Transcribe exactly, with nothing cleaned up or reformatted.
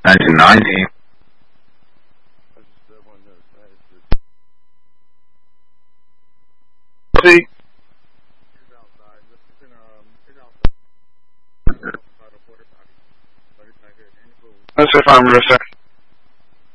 nineteen ninety. See? Let's see if I'm listening.